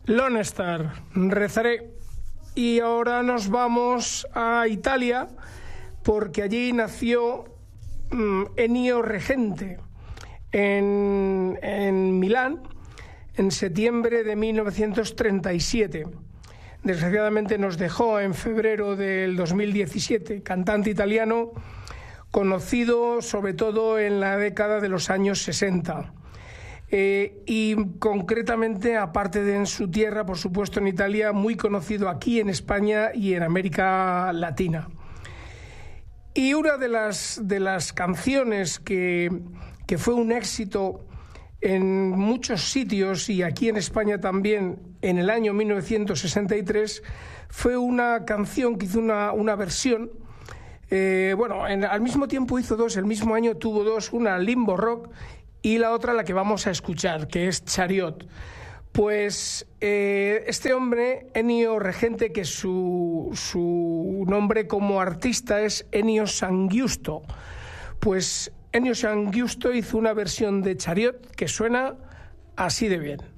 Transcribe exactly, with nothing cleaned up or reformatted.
Lone Star, rezaré. Y ahora nos vamos a Italia, porque allí nació mm, Ennio Regente en, en Milán en septiembre de mil novecientos treinta y siete. Desgraciadamente nos dejó en febrero del dos mil diecisiete, cantante italiano conocido sobre todo en la década de los años sesenta. Eh, y concretamente, aparte de en su tierra, por supuesto en Italia, muy conocido aquí en España y en América Latina. Y una de las, de las canciones que, que fue un éxito en muchos sitios y aquí en España también en el año mil novecientos sesenta y tres fue una canción que hizo una, una versión. Eh, bueno, en, al mismo tiempo hizo dos, el mismo año tuvo dos, una Limbo Rock y la otra la que vamos a escuchar, que es Chariot. Pues eh, este hombre, Ennio Regente, que su, su nombre como artista es Ennio Sangiusto, pues Ennio Sangiusto hizo una versión de Chariot que suena así de bien.